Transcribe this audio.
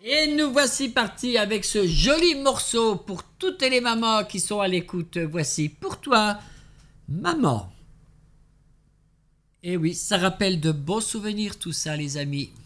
Et nous voici partis avec ce joli morceau pour toutes les mamans qui sont à l'écoute. Voici pour toi, maman. Et oui, ça rappelle de beaux souvenirs tout ça, les amis.